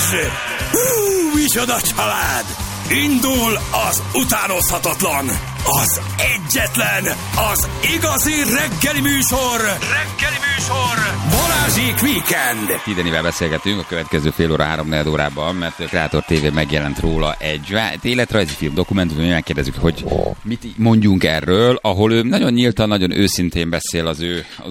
Micsoda család! Indul az utánozhatatlan, az egyetlen, az igazi reggeli műsor, Balázsék Weekend. Tidenivel beszélgetünk a következő fél óra, 3-4 órában, mert a Kreator TV megjelent róla egy életrajzi film, dokumentum, megkérdezzük, hogy mit mondjunk erről, ahol ő nagyon nyíltan, nagyon őszintén beszél az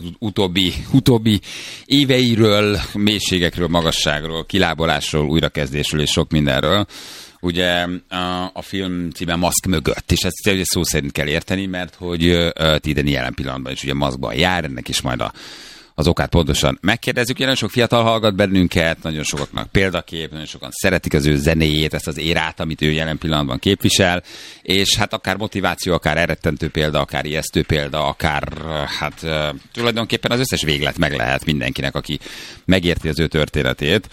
utóbbi éveiről, mélységekről, magasságról, kilábalásról, újrakezdésről és sok mindenről. Ugye a film címe Maszk mögött, és ezt szó szerint kell érteni, mert hogy Tideni jelen pillanatban is ugye maszkban jár, ennek is majd az okát pontosan megkérdezzük. Nagyon sok fiatal hallgat bennünket, nagyon sokaknak példakép, nagyon sokan szeretik az ő zenéjét, ezt az érát, amit ő jelen pillanatban képvisel, és hát akár motiváció, akár elrettentő példa, akár ijesztő példa, akár hát tulajdonképpen az összes véglet meg lehet mindenkinek, aki megérti az ő történetét.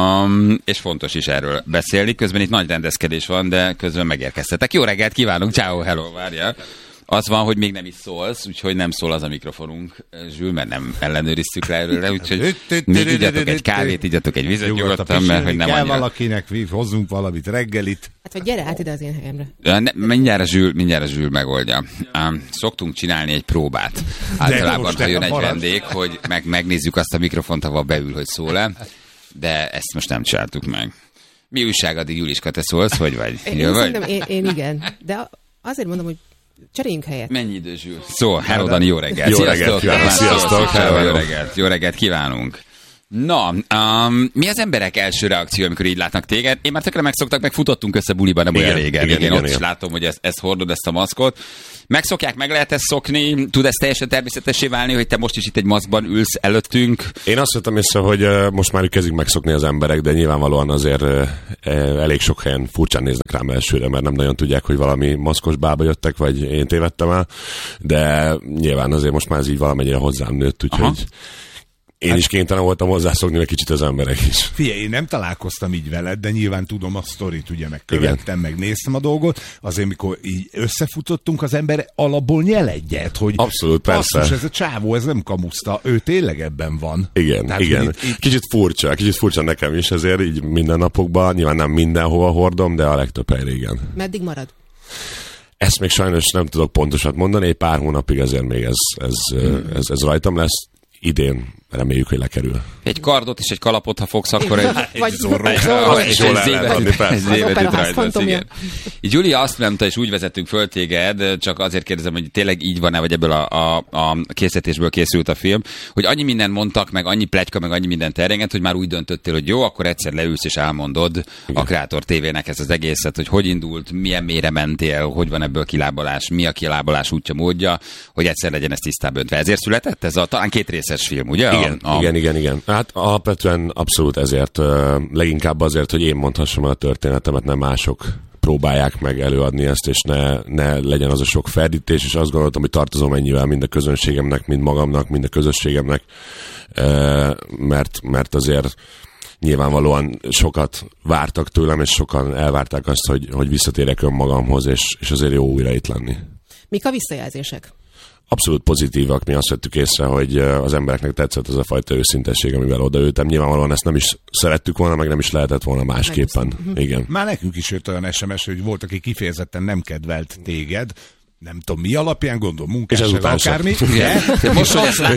És fontos is erről beszélni. Közben itt nagy rendezkedés van, de közben megérkeztetek. Jó reggelt kívánunk, ciao, hello, várja. Az van, hogy még nem is szólsz, úgyhogy nem szól az a mikrofonunk, Zsül, mert nem ellenőriztük rá erről, úgyhogy még igyatok egy kávét, igyatok egy vizet nyugodtan, mert hogy nem kell annyira. Valakinek hozzunk valamit reggelit. Hát vagy gyere át ide az én helyemre. Mindjárt Zsül megoldja. Szoktunk csinálni egy próbát. Általában, ha jön egy vendég, hogy megnézzük azt a mikrofont, ahol beül, hogy szól-e, de ezt most nem csináltuk meg. Mi újság addig, Juliska, te szólsz, hogy vagy? Én igen, de azért mondom, hogy cseréljünk helyet. Mennyi idő, Zsül? Szó, hello, Dani, jó reggelt. Jó reggelt, sziasztok. Jó reggelt kívánunk. Na, mi az emberek első reakció, amikor így látnak téged? Én már tökre megszoktak, meg futottunk össze buliban nem olyan régen. Igen, ott is látom, hogy ezt hordod, ezt a maszkot. Megszokják, meg lehet ezt szokni? Tud ez teljesen természetessé válni, hogy te most is itt egy maszkban ülsz előttünk? Én azt vettem észre, hogy most már kezdik megszokni az emberek, de nyilvánvalóan azért elég sok helyen furcsán néznek rám elsőre, mert nem nagyon tudják, hogy valami maszkos bába jöttek, vagy én tévedtem el, de nyilván azért most már ez így valamennyire hozzám nőtt, úgyhogy én is kénytelen voltam hozzászokni egy kicsit az emberek is. Figyelj, én nem találkoztam így veled, de nyilván tudom a sztorit, ugye megkövettem, megnéztem a dolgot. Azért, mikor így összefutottunk, az ember alapból nyel egyet, hogy abszolút, persze. Basszus, ez a csávó, ez nem kamuszta, ő tényleg ebben van. Igen, tehát, igen. Kicsit furcsa nekem is azért, így minden napokban, nyilván nem mindenhova hordom, de a legtöbb helyre igen. Meddig marad? Ezt még sajnos nem tudok pontosat mondani, egy pár hónapig azért még ez rajtam lesz. Idén reméljük, hogy lekerül. Egy kardot és egy kalapot, ha fogsz, akkor egy zorrot. És jól el lehet adni, persze. Gyulia azt mondta, és úgy vezettünk föl téged, csak azért kérdezem, hogy tényleg így van-e, vagy ebből a készítésből készült a film, hogy annyi mindent mondtak, meg annyi pletyka, meg annyi mindent terjengett, hogy már úgy döntöttél, hogy jó, akkor egyszer leülsz és elmondod a Kreator TV-nek ezt az egészet, hogy indult, milyen mélyre mentél, hogy van ebből kilábalás, mi a kilábalás útja, módja, hogy egyszer legyen ez tisztább öntve. Ezért született ez a talán 2 részes film, ugye? Igen. Hát alapvetően abszolút ezért, leginkább azért, hogy én mondhassam a történetemet, nem mások próbálják meg előadni ezt, és ne legyen az a sok ferdítés, és azt gondoltam, hogy tartozom ennyivel mind a közönségemnek, mind magamnak, mind a közösségemnek, mert azért nyilvánvalóan sokat vártak tőlem, és sokan elvárták azt, hogy visszatérek önmagamhoz, és azért jó újra itt lenni. Mik a visszajelzések? Abszolút pozitívak, mi azt vettük észre, hogy az embereknek tetszett az a fajta őszintesség, amivel odaültem. Nyilvánvalóan ezt nem is szerettük volna, meg nem is lehetett volna másképpen. Igen. Már nekünk is jött olyan SMS, hogy volt, aki kifejezetten nem kedvelt téged, nem tudom mi alapján, gondolom munkásság, akármi. Most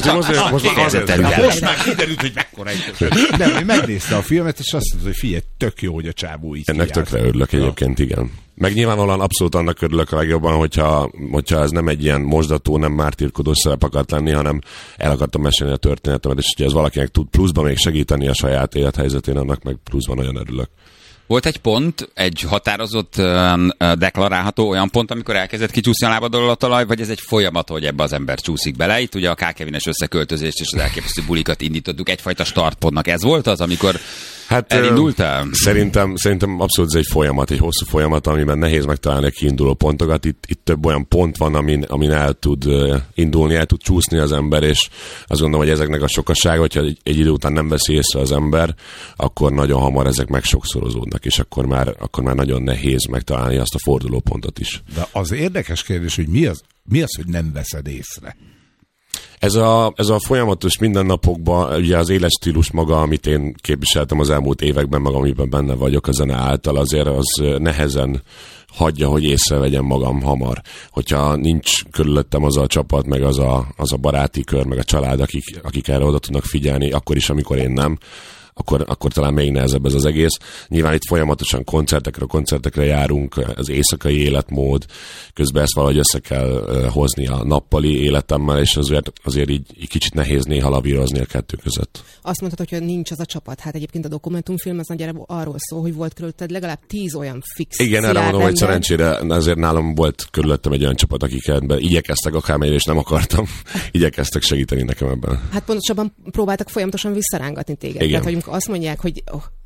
már kiderült, hogy mekkora egy. Nem, hogy megnézte a filmet, és azt mondta, hogy figyelj, tök jó, hogy a csávó így ennek tökre örülök egyébként, igen. Meg nyilvánvalóan abszolút annak örülök a legjobban, hogyha ez nem egy ilyen mosdató, nem mártírkodós szerep akart lenni, hanem el akartam mesélni a történetemet, és hogyha ez valakinek tud pluszban még segíteni a saját élethelyzetén, annak meg pluszban nagyon örülök. Volt egy pont, egy határozott, deklarálható olyan pont, amikor elkezdett kicsúszni a lábadról a talaj, vagy ez egy folyamat, hogy ebbe az ember csúszik bele? Itt ugye a K-Kevines összeköltözést és az elképesztő bulikat indítottuk egyfajta startpontnak. Ez volt az, amikor elindultál? Szerintem abszolút ez egy folyamat, egy hosszú folyamat, amiben nehéz megtalálni a kiinduló pontokat. Itt több olyan pont van, amin el tud indulni, el tud csúszni az ember, és azt gondolom, hogy ezeknek a sokasága, hogyha egy idő után nem veszi észre az ember, akkor nagyon hamar ezek meg sokszorozódnak, és akkor már nagyon nehéz megtalálni azt a fordulópontot is. De az érdekes kérdés, hogy mi az, hogy nem veszed észre? Ez a folyamatos mindennapokban, ugye az életstílus maga, amit én képviseltem az elmúlt években, meg amiben benne vagyok a zene által, azért az nehezen hagyja, hogy észrevegyem magam hamar. Hogyha nincs körülöttem az a csapat, meg az a baráti kör, meg a család, akik erre oda tudnak figyelni, akkor is, amikor én nem, akkor talán még nehezebb ez az egész. Nyilván itt folyamatosan koncertekre járunk, az éjszakai életmód, közben ezt valahogy össze kell hozni a nappali életemmel, és azért így kicsit nehéz néha lavírozni a kettő között. Azt mondtad, hogy nincs az a csapat. Hát egyébként a dokumentumfilm az nagyjából arról szól, hogy volt körülötted legalább 10 olyan fix. Igen, erre mondom, hogy szerencsére azért nálam volt körülöttem egy olyan csapat, akik ebben igyekeztek, akármennyire és nem akartam, igyekeztek segíteni nekem ebben. Hát pontosabban próbáltak folyamatosan visszarángatni téged. Igen. Tehát, hogy azt mondják, hogy,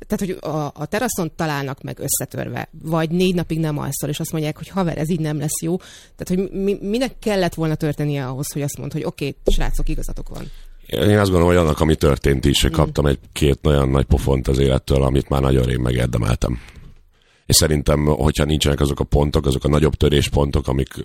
a teraszon találnak meg összetörve, vagy 4 napig nem alszol, és azt mondják, hogy haver, ez így nem lesz jó. Tehát, hogy minek kellett volna történnie ahhoz, hogy azt mondd, hogy oké, srácok, igazatok van. Én azt gondolom, hogy annak, ami történt is, hogy kaptam egy-két olyan nagy pofont az élettől, amit már nagyon rég megérdemeltem. És szerintem, hogyha nincsenek azok a pontok, azok a nagyobb töréspontok,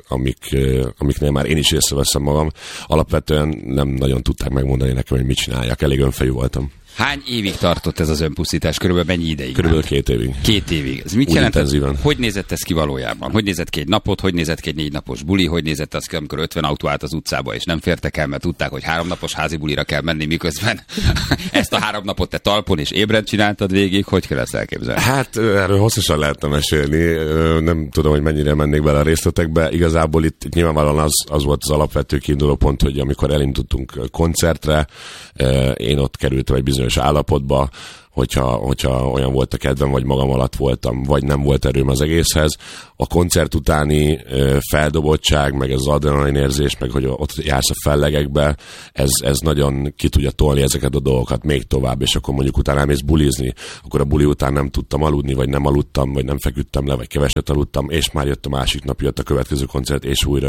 amiknél már én is észreveszem magam, alapvetően nem nagyon tudták megmondani nekem, hogy mit csináljak. Elég önfejű voltam. Hány évig tartott ez az önpusztítás? Körülbelül mennyi ideig? Körülbelül 2 évig. 2 évig. Ez mit jelent? Hogy nézett ez ki valójában? Hogy nézett ki egy napot? Hogy nézett ki egy 4 napos buli? Hogy nézett az ki, amikor 50 autó állt az utcába, és nem fértek el, mert tudták, hogy 3 napos házi bulira kell menni, miközben ezt a 3 napot te talpon és ébren csináltad végig? Hogy kell ezt elképzelni? Hát erről hosszasan lehetne mesélni. Nem tudom, hogy mennyire mennék bele a részletekbe. Igazából itt nyilvánvalóan az volt az alapvető kiinduló pont, hogy amikor elindultunk koncertre, én ott kerültem egy bizonyos állapotba, hogyha olyan volt a kedvem, vagy magam alatt voltam, vagy nem volt erőm az egészhez. A koncert utáni feldobottság, meg az adrenalinérzés, meg hogy ott jársz a fellegekbe, ez nagyon ki tudja tolni ezeket a dolgokat még tovább, és akkor mondjuk utána elmész bulizni, akkor a buli után nem tudtam aludni, vagy nem aludtam, vagy nem feküdtem le, vagy keveset aludtam, és már jött a másik nap, jött a következő koncert, és újra.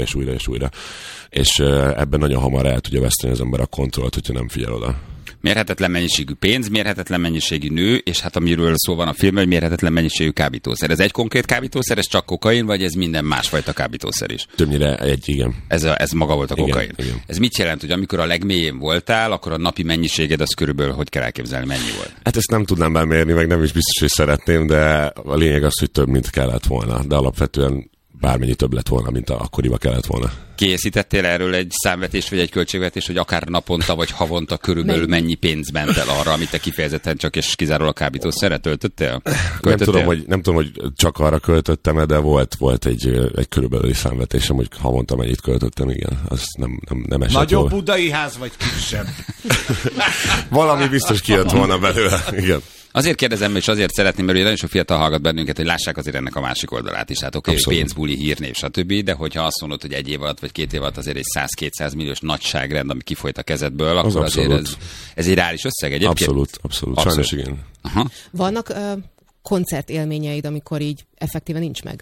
És ebben nagyon hamar el tudja veszteni az ember a kontrollt, hogyha nem figyel oda. Mérhetetlen mennyiségű pénz, mérhetetlen mennyiségű nő, és hát amiről szó van a filmben, hogy mérhetetlen mennyiségű kábítószer. Ez egy konkrét kábítószer, ez csak kokain, vagy ez minden másfajta kábítószer is? Többnyire egy, igen. Ez maga volt a kokain. Igen. Ez mit jelent, hogy amikor a legmélyén voltál, akkor a napi mennyiséged az körülbelül, hogy kell elképzelni, mennyi volt? Hát ezt nem tudnám bemérni, meg nem is biztos, hogy szeretném, de a lényeg az, hogy több, mint kellett volna. De alapvetően bármennyi több lett volna, mint akkoriban kellett volna. Készítettél erről egy számvetést, vagy egy költségvetést, hogy akár naponta, vagy havonta körülbelül mennyi pénz ment el arra, amit te kifejezetten csak és kizárólag kábítószerre töltöttél? Nem tudom, hogy csak arra költöttem, de volt egy körülbelüli számvetésem, hogy havonta mennyit költöttem, igen. Az nem esett. Nagyobb budai ház, vagy kisebb? Valami biztos kijött volna belőle, igen. Azért kérdezem, és azért szeretném, mert ugye nagyon sok fiatal hallgat bennünket, hogy lássák azért ennek a másik oldalát is. Hát oké, pénzbuli, hírnév, stb. De hogyha azt mondod, hogy 1 év alatt vagy 2 év alatt azért egy 100-200 milliós nagyságrend, ami kifolyt a kezedből, akkor azért ez egy reális összeg egyébként? Abszolút. Sajnos igen. Aha. Vannak koncertélményeid, amikor így effektíven nincs meg?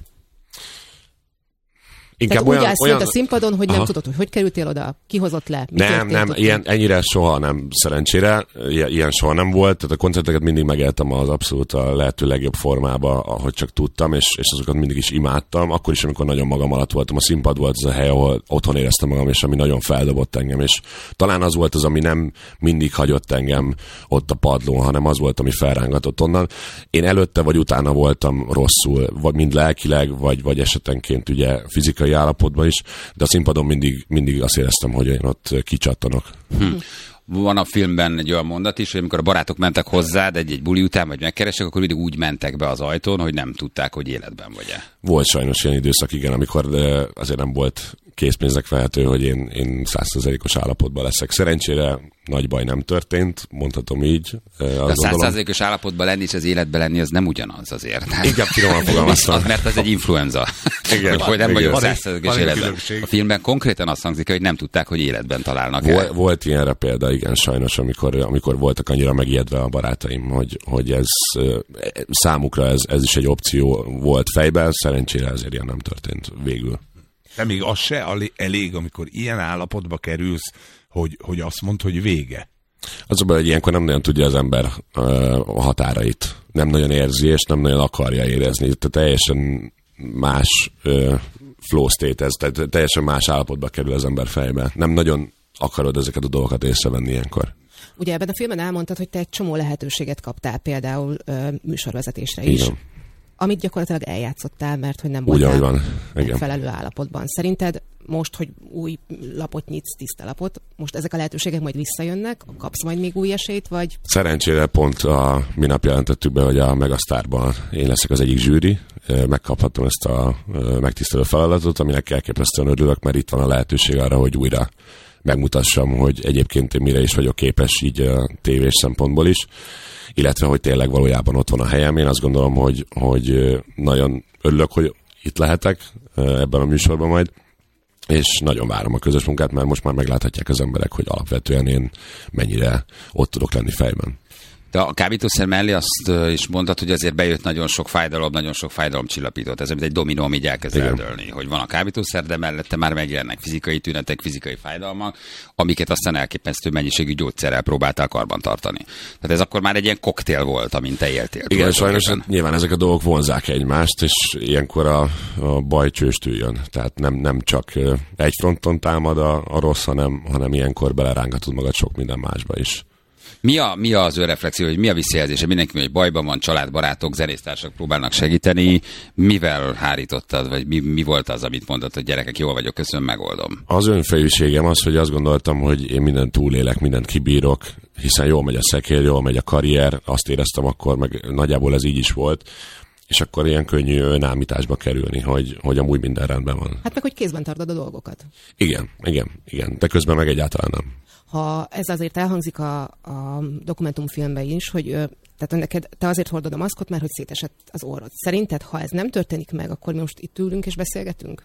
Tehát úgy állsz a színpadon, hogy nem tudod, hogy kerültél oda, kihozott le, mi Nem, ennyire soha nem, szerencsére. Ilyen soha nem volt, tehát a koncerteket mindig megéltem az abszolút a lehető legjobb formába, ahogy csak tudtam, és azokat mindig is imádtam. Akkor is, amikor nagyon magam alatt voltam, a színpad volt az a hely, ahol otthon éreztem magam, és ami nagyon feldobott engem, és talán az volt az, ami nem mindig hagyott engem ott a padlón, hanem az volt, ami felrángatott onnan. Én előtte vagy utána voltam rosszul, vagy mind lelkileg, vagy esetenként ugye fizikai állapotban is, de a színpadon mindig azt éreztem, hogy én ott kicsattanok. Van a filmben egy olyan mondat is, hogy amikor a barátok mentek hozzád egy buli után, vagy megkeresek, akkor mindig úgy mentek be az ajtón, hogy nem tudták, hogy életben vagy-e. Volt sajnos ilyen időszak, igen, amikor azért nem volt készpénznek vehető, hogy én 100%-os állapotban leszek. Szerencsére nagy baj nem történt, mondhatom így. A 100%-os állapotban lenni és az életben lenni, az nem ugyanaz azért. Inkább finoman fogalmaztam. Mert az egy influenza. Igen, hogy nem vagyok 100%-os életben. A filmben konkrétan azt hangzik, hogy nem tudták, hogy életben találnak el. Volt ilyenre példa, igen, sajnos, amikor voltak annyira megijedve a barátaim, hogy ez számukra ez is egy opció volt fejben, szerencsére ezért ilyen nem történt végül. De még az se elég, amikor ilyen állapotba kerülsz, hogy azt mondd, hogy vége. Az a baj, hogy ilyenkor nem nagyon tudja az ember a határait. Nem nagyon érzi, és nem nagyon akarja érezni. Tehát teljesen más flow state ez, tehát teljesen más állapotba kerül az ember fejbe. Nem nagyon akarod ezeket a dolgokat észrevenni ilyenkor. Ugye ebben a filmben elmondtad, hogy te egy csomó lehetőséget kaptál például műsorvezetésre is. Igen. Amit gyakorlatilag eljátszottál, mert hogy nem voltál megfelelő állapotban. Szerinted most, hogy új lapot nyitsz, tiszta lapot, most ezek a lehetőségek majd visszajönnek? Kapsz majd még új esélyt, vagy? Szerencsére pont a minap jelentettük be, hogy a Megasztárban én leszek az egyik zsűri, megkaphattam ezt a megtisztelő feladatot, aminek elképesztően örülök, mert itt van a lehetőség arra, hogy újra megmutassam, hogy egyébként én mire is vagyok képes, így a tévés szempontból is, illetve, hogy tényleg valójában ott van a helyem. Én azt gondolom, hogy nagyon örülök, hogy itt lehetek ebben a műsorban majd, és nagyon várom a közös munkát, mert most már megláthatják az emberek, hogy alapvetően én mennyire ott tudok lenni fejben. De a kábítószer mellé azt is mondtad, hogy azért bejött nagyon sok fájdalomcsillapítót. Ez mint egy dominó, ami így elkezd eldőlni, hogy van a kábítószer, de mellette már megjelennek fizikai tünetek, fizikai fájdalmak, amiket aztán elképesztő mennyiségű gyógyszerrel próbáltál karban tartani. Tehát ez akkor már egy ilyen koktél volt, amint te éltél. Igen, sajnos nyilván ezek a dolgok vonzák egymást, és ilyenkor a baj csőstül jön. Tehát nem csak egy fronton támad a rossz, hanem ilyenkor belerángatod magad sok minden másba is. Mi az önreflexió, hogy mi a visszajelzése? Mindenki, hogy bajban van, család, barátok, zenésztársak próbálnak segíteni. Mivel hárítottad, vagy mi volt az, amit mondtad, hogy gyerekek, jól vagyok, köszönöm, megoldom? Az önfejűségem az, hogy azt gondoltam, hogy én mindent túlélek, mindent kibírok, hiszen jól megy a szekér, jól megy a karrier, azt éreztem akkor, meg nagyjából ez így is volt, és akkor ilyen könnyű önállításba kerülni, hogy amúgy minden rendben van. Hát meg, hogy kézben tartod a dolgokat. Igen, de közben meg egyáltalán nem. Ha ez azért elhangzik a dokumentumfilmben is, hogy tehát neked, te azért hordod a maszkot, mert hogy szétesett az orrod. Szerinted, ha ez nem történik meg, akkor mi most itt ülünk és beszélgetünk?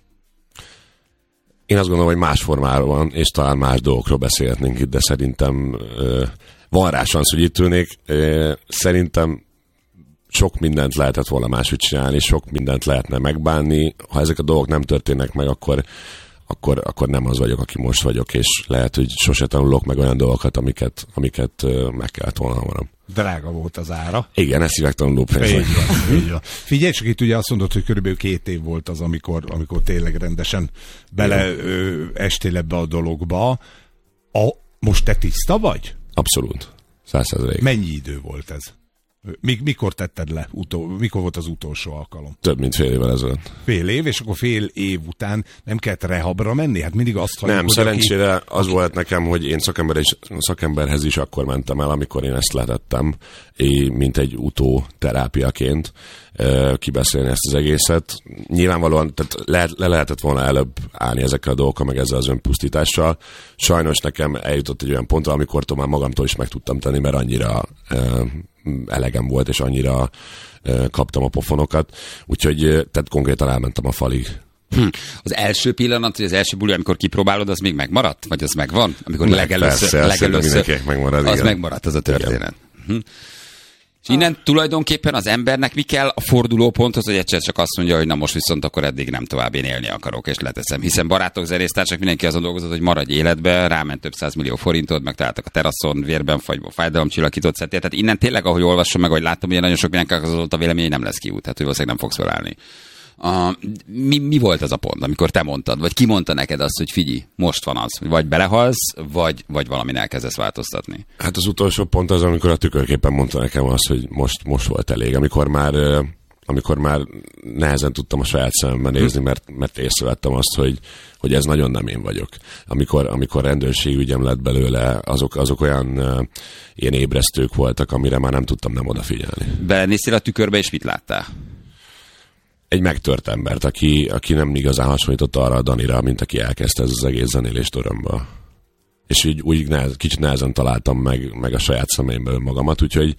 Én azt gondolom, hogy más formában, és talán más dolgokról beszélhetnénk itt, de szerintem van rá szansz, hogy itt ülnék. Szerintem sok mindent lehetett volna máshogy csinálni, sok mindent lehetne megbánni. Ha ezek a dolgok nem történnek meg, akkor nem az vagyok, aki most vagyok, és lehet, hogy sose tanulok meg olyan dolgokat, amiket meg kellett volna hamarabb. Drága volt az ára. Igen, ezt szívegtanuló pénz. Figyelj, csak itt ugye azt mondod, hogy körülbelül 2 év volt az, amikor tényleg rendesen estél ebbe a dologba. Most te tiszta vagy? Abszolút. 100%. Mennyi idő volt ez? Mikor tetted le? Mikor volt az utolsó alkalom? Több mint fél évvel ezelőtt. Fél év, és akkor fél év után nem kellett rehabra menni? Hát mindig azt halljuk, nem, szerencsére az volt nekem, hogy én szakemberhez is akkor mentem el, amikor én ezt letettem, mint egy utóterápiaként kibeszélni ezt az egészet. Nyilvánvalóan tehát le lehetett volna előbb állni ezekkel a dolgokkal, meg ezzel az önpusztítással. Sajnos nekem eljutott egy olyan pontra, amikor már magamtól is meg tudtam tenni, mert annyira elegem volt, és annyira kaptam a pofonokat. Úgyhogy tehát konkrétan elmentem a falig. Az első pillanat, vagy az első buli, amikor kipróbálod, az még megmaradt? Vagy az megvan? Amikor legelőször megmarad, az megmaradt, az a történet. És innen tulajdonképpen az embernek mi kell a fordulóponthoz, hogy egyszer csak azt mondja, hogy na most viszont akkor eddig nem tovább, én élni akarok, és leteszem. Hiszen barátok, zenésztársak, mindenki azon dolgozott, hogy maradj életbe, ráment több 100 millió forintod, megtaláltak a teraszon, vérben fagyva, fájdalomcsillapítót szedtél. Tehát innen tényleg, ahogy olvasom meg, vagy látom, hogy nagyon sok mindenkinek az volt a vélemény, nem lesz kiút, tehát hogy valószínűleg nem fogsz felállni. Mi volt az a pont, amikor te mondtad, vagy ki mondta neked azt, hogy figyelj, most van az, vagy belehalsz, vagy valamin elkezdesz változtatni? Hát az utolsó pont az, amikor a tükörképpen mondta nekem azt, hogy most volt elég, amikor már nehezen tudtam a saját szememben nézni, mert észrevettem azt, hogy ez nagyon nem én vagyok. Amikor rendőrségügyem lett belőle, azok olyan ilyen ébresztők voltak, amire már nem tudtam nem odafigyelni. Belenéztél a tükörbe, és mit láttál? Egy megtört embert, aki nem igazán hasonlított arra a Danira, mint aki elkezdte ez az egész zenélést örömből. És úgy kicsit nehezen találtam meg a saját szemeimből magamat, úgyhogy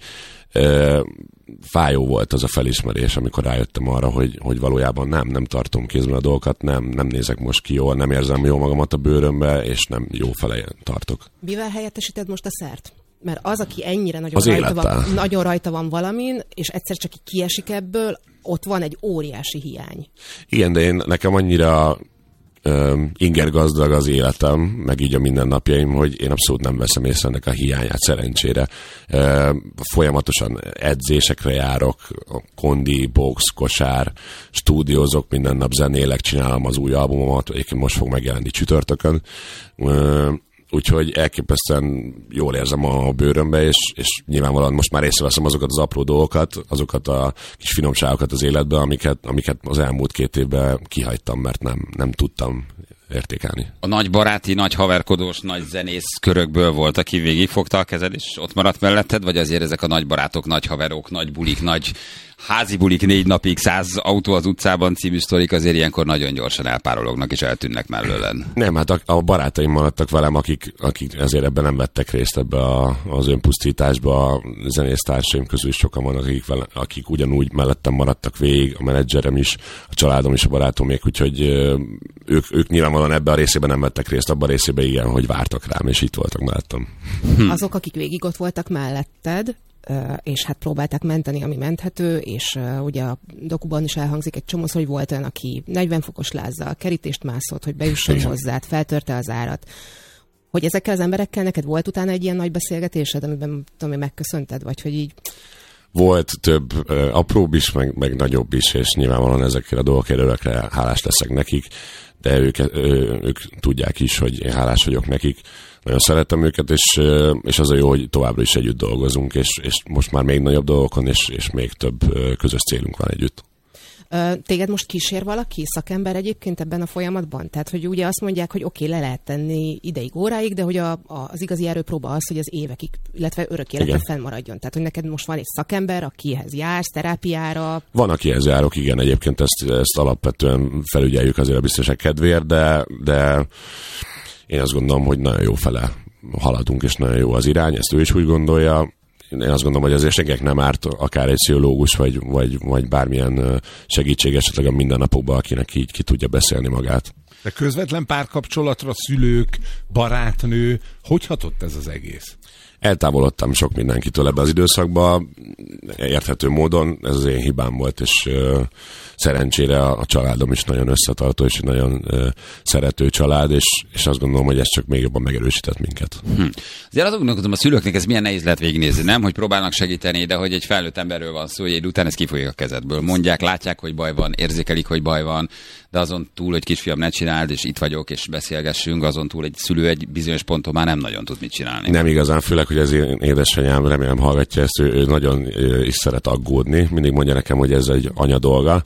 fájó volt az a felismerés, amikor rájöttem arra, hogy valójában nem tartom kézben a dolgokat, nem nézek most ki jól, nem érzem jól magamat a bőrömbe, és nem jó fele tartok. Mivel helyettesíted most a szert? Mert az, aki ennyire nagyon rajta van valamin, és egyszer csak kiesik ebből, ott van egy óriási hiány. Igen, de nekem annyira ingergazdag az életem, meg így a mindennapjaim, hogy én abszolút nem veszem észre ennek a hiányát szerencsére. Folyamatosan edzésekre járok, kondi, box, kosár, stúdiózok, minden nap zenélek, csinálom az új albumomat, egyébként most fog megjelenni csütörtökön. Úgyhogy elképesztően jól érzem a bőrömbe, és nyilvánvalóan most már észreveszem azokat az apró dolgokat, azokat a kis finomságokat az életben, amiket az elmúlt 2 évben kihagytam, mert nem tudtam értékelni. A nagy baráti, nagy haverkodós, nagy zenész körökből volt, aki végigfogta a kezed, és ott maradt melletted, vagy azért ezek a nagy barátok, nagy haverok, nagy bulik, nagy házi bulik 4 napig, 100 autó az utcában című sztorik azért ilyenkor nagyon gyorsan elpárolognak és eltűnnek mellőlen. Nem, hát a barátaim maradtak velem, akik ezért ebben nem vettek részt ebbe az önpusztításba. A zenésztársaim közül is sokan vannak, akik ugyanúgy mellettem maradtak végig, a menedzserem is, a családom is, a barátomék, úgyhogy ők nyilvánvalóan ebben a részében nem vettek részt, abban a részében igen, hogy vártak rám, és itt voltak mellettem. Azok, akik végig ott voltak melletted, és hát próbálták menteni, ami menthető, és ugye a dokuban is elhangzik egy csomószor, hogy volt olyan, aki 40 fokos lázzal kerítést mászott, hogy bejusson hozzád, feltörte az árat. Hogy ezekkel az emberekkel neked volt utána egy ilyen nagy beszélgetésed, amiben tudom, megköszönted, vagy hogy így... Volt több apróbb is, meg nagyobb is, és nyilvánvalóan ezekkel a dolgokért örökre hálás leszek nekik, de ők tudják is, hogy én hálás vagyok nekik. Nagyon szeretem őket, és az a jó, hogy továbbra is együtt dolgozunk, és most már még nagyobb dolgokon, és még több közös célunk van együtt. Téged most kísér valaki, szakember egyébként ebben a folyamatban? Tehát, hogy ugye azt mondják, hogy oké, le lehet tenni ideig, óráig, de hogy az igazi erőpróba az, hogy az évekig, illetve örök életre fennmaradjon. Tehát, hogy neked most van egy szakember, akihez jársz, terápiára. Van, akihez járok, igen, egyébként ezt alapvetően felügyeljük azért a biztonság kedvéért, de én azt gondolom, hogy nagyon jó fele haladunk, és nagyon jó az irány, ezt ő is úgy gondolja. Én azt gondolom, hogy azért senkinek nem árt akár egy pszichológus, vagy bármilyen segítség esetleg a mindennapokban, akinek így ki tudja beszélni magát. De közvetlen párkapcsolatra szülők, barátnő, hogy hatott ez az egész? Eltávolodtam sok mindenkitől ebbe az időszakban, érthető módon, ez az én hibám volt, és szerencsére a családom is nagyon összetartó, és nagyon szerető család, és azt gondolom, hogy ez csak még jobban megerősített minket. Azért azon gondolkodom, a szülőknek ez milyen nehéz lehet végignézni, nem? Hogy próbálnak segíteni, de hogy egy felnőtt emberről van szó, hogy egy után ez kifolyik a kezedből. Mondják, látják, hogy baj van, érzékelik, hogy baj van, de azon túl, hogy kisfiam, ne csináld, és itt vagyok, és beszélgessünk, azon túl egy szülő egy bizonyos ponton már nem nagyon tud mit csinálni. Nem igazán, főleg, hogy az én édesanyám, remélem hallgatja ezt, ő nagyon is szeret aggódni, mindig mondja nekem, hogy ez egy anya dolga.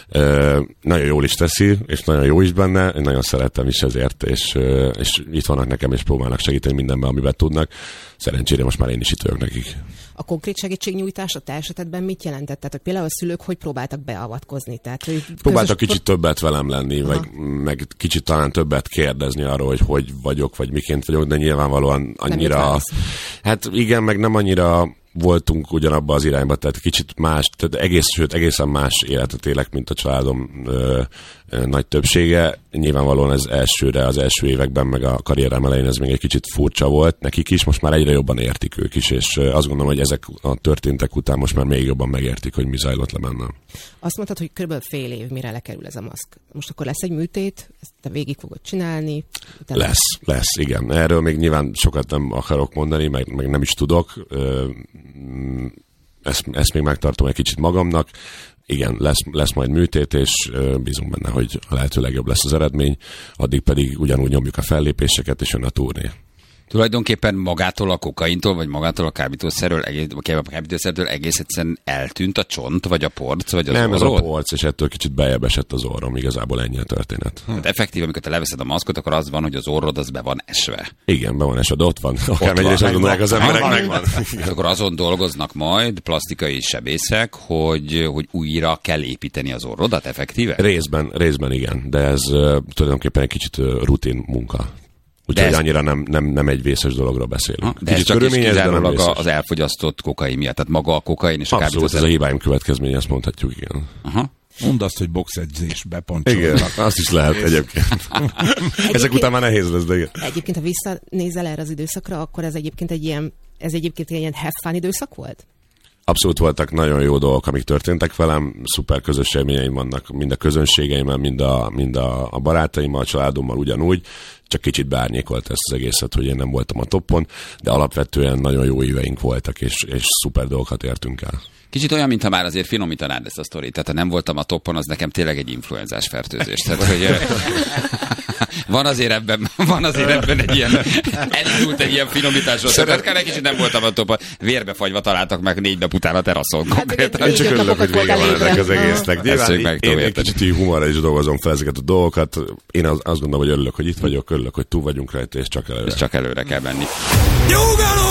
Nagyon jól is teszi, és nagyon jó is benne, én nagyon szerettem is ezért, és itt vannak nekem, és próbálnak segíteni mindenben, amiben tudnak. Szerencsére most már én is itt vagyok nekik. A konkrét segítségnyújtás a te esetedben mit jelentett? Tehát, hogy például a szülők hogy próbáltak beavatkozni? Tehát, hogy próbáltak kicsit többet velem lenni, meg kicsit talán többet kérdezni arról, hogy vagyok, vagy miként vagyok, de nyilvánvalóan annyira... Hát igen, meg nem annyira voltunk ugyanabba az irányba, tehát kicsit más, tehát egészen más életet élek, mint a családom nagy többsége. Nyilvánvalóan ez az első években, meg a karrierem elején ez még egy kicsit furcsa volt nekik is, most már egyre jobban értik ők is, és azt gondolom, hogy ezek a történtek után most már még jobban megértik, hogy mi zajlott le bennem. Azt mondtad, hogy kb. Fél év, mire lekerül ez a maszk. Most akkor lesz egy műtét, ezt te végig fogod csinálni? Lesz, igen. Erről még nyilván sokat nem akarok mondani, meg nem is tudok. Ezt még megtartom egy kicsit magamnak. Igen, lesz majd műtét, és bízunk benne, hogy a lehető legjobb lesz az eredmény. Addig pedig ugyanúgy nyomjuk a fellépéseket, és jön a turné. Tulajdonképpen magától a kokaintól, vagy magától a kábítószertől egész egyszerűen eltűnt a csont, vagy a porc, vagy az nem, orrod? Nem, ez a porc, és ettől kicsit bejebb esett az orrom, igazából ennyi a történet. Hát effektív, amikor te leveszed a maszkot, akkor az van, hogy az orrod az be van esve. Igen, be van esve, de ott van. Akármennyire is gondolják az emberek, megvan. Akkor azon dolgoznak majd plastikai sebészek, hogy újra kell építeni az orrodat effektíve? Részben igen, de ez tulajdonképpen egy kicsit rutin munka. Úgyhogy annyira nem egy vészes dologról beszélünk. De ez csak is kizárólag az elfogyasztott kokain miatt, tehát maga a kokain és a kábítószer. Abszolút, ez a hibáim következménye, azt mondhatjuk, igen. Aha. Mondd azt, hogy boxedzés bepancsolnak. Igen, azt is lehet egyébként. Ezek után már nehéz lesz, de igen. Egyébként, ha visszanézel erre az időszakra, akkor ez egyébként egy ilyen have fun időszak volt? abszolút voltak nagyon jó dolgok, amik történtek velem, szuper közös élményeim vannak, mind a közönségeimmel, mind a barátaimmal, a családommal ugyanúgy, csak kicsit beárnyékolt ezt az egészet, hogy én nem voltam a toppon, de alapvetően nagyon jó éveink voltak, és szuper dolgokat értünk el. Kicsit olyan, mintha már azért finomítanád ezt a sztorit. Tehát ha nem voltam a toppon, az nekem tényleg egy influenzás fertőzés. Tehát, hogy van azért ebben egy ilyen, elindult egy ilyen finomításról. Tehát egy kicsit nem voltam a toppon. Vérbefagyva találtak meg 4 nap után a teraszon. Én csak örülök, hogy vége van ennek az egésznek. Én egy kicsit humorra is dolgozom fel ezeket a dolgokat. Én azt gondolom, hogy örülök, hogy itt vagyok, örülök, hogy túl vagyunk rajta, és csak előre. Csak előre kell menni. Nyugalom!